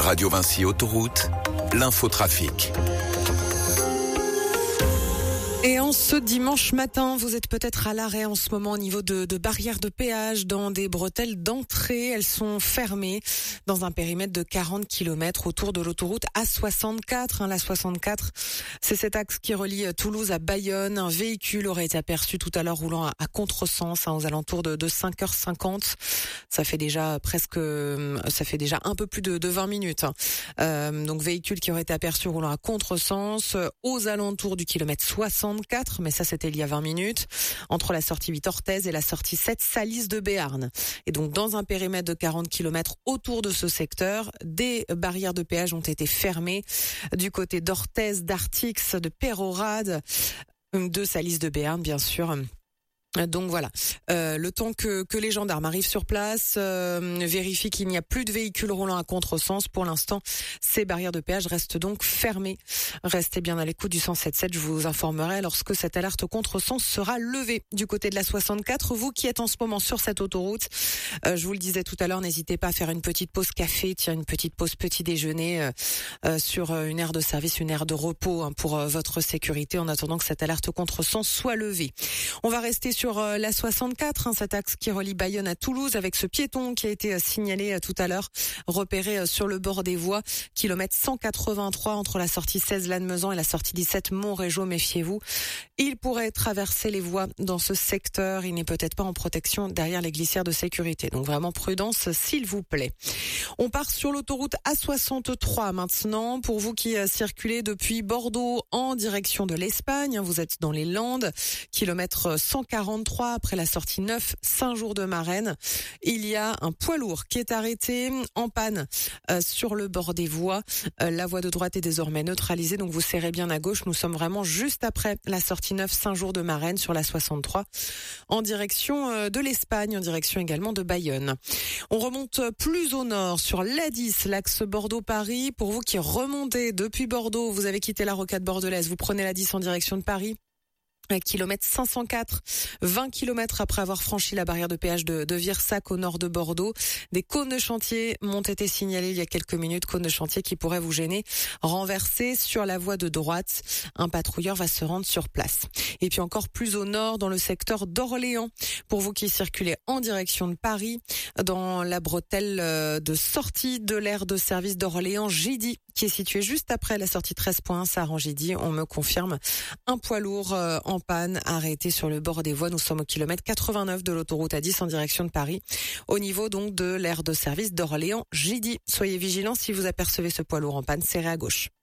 Radio Vinci Autoroute, l'infotrafic. Et en ce dimanche matin, vous êtes peut-être à l'arrêt en ce moment au niveau de barrières de péage dans des bretelles d'entrée. Elles sont fermées dans un périmètre de 40 km autour de l'autoroute A64. La 64, c'est cet axe qui relie Toulouse à Bayonne. Un véhicule aurait été aperçu tout à l'heure roulant à contresens aux alentours de 5h50. Ça fait déjà un peu plus de 20 minutes. Donc véhicule qui aurait été aperçu roulant à contresens aux alentours du kilomètre 64, mais ça c'était il y a 20 minutes, entre la sortie 8 Orthez et la sortie 7 Salis de Béarn. Et donc dans un périmètre de 40 km autour de ce secteur, des barrières de péage ont été fermées du côté d'Orthez, d'Artix, de Pérorade, de Salis de Béarn bien sûr. Donc voilà, le temps que les gendarmes arrivent sur place, vérifient qu'il n'y a plus de véhicules roulant à contresens. Pour l'instant, ces barrières de péage restent donc fermées. Restez bien à l'écoute du 107.7, je vous informerai lorsque cette alerte contresens sera levée. Du côté de la 64, vous qui êtes en ce moment sur cette autoroute, je vous le disais tout à l'heure, n'hésitez pas à faire une petite pause café, une petite pause petit déjeuner sur une aire de service, une aire de repos pour votre sécurité en attendant que cette alerte contresens soit levée. On va rester sur la 64, cet axe qui relie Bayonne à Toulouse, avec ce piéton qui a été signalé tout à l'heure, repéré sur le bord des voies, kilomètre 183 entre la sortie 16 Lannemezan et la sortie 17 Montrégeau. Méfiez-vous, il pourrait traverser les voies dans ce secteur. Il n'est peut-être pas en protection derrière les glissières de sécurité. Donc vraiment prudence, s'il vous plaît. On part sur l'autoroute A63 maintenant. Pour vous qui circulez depuis Bordeaux en direction de l'Espagne, vous êtes dans les Landes, kilomètre 143 après la sortie 9 Saint-Jour-de-Marennes. Il y a un poids lourd qui est arrêté en panne sur le bord des voies. La voie de droite est désormais neutralisée, donc vous serrez bien à gauche. Nous sommes vraiment juste après la sortie 9 Saint-Jour-de-Marennes sur la 63 en direction de l'Espagne, en direction également de Bayonne. On remonte plus au nord sur l'A10, l'axe Bordeaux-Paris. Pour vous qui remontez depuis Bordeaux, vous avez quitté la rocade bordelaise, vous prenez l'A10 en direction de Paris. Kilomètre 504, 20 km après avoir franchi la barrière de péage de Virsac au nord de Bordeaux. Des cônes de chantier m'ont été signalés il y a quelques minutes, cônes de chantier qui pourraient vous gêner. Renversés sur la voie de droite, un patrouilleur va se rendre sur place. Et puis encore plus au nord, dans le secteur d'Orléans, pour vous qui circulez en direction de Paris, dans la bretelle de sortie de l'aire de service d'Orléans, Gidy, qui est située juste après la sortie 13.1 Saran-Gidy. On me confirme un poids lourd en panne arrêté sur le bord des voies. Nous sommes au kilomètre 89 de l'autoroute A10 en direction de Paris, au niveau donc de l'aire de service d'Orléans Gidy. Soyez vigilants si vous apercevez ce poids lourd en panne, serré à gauche.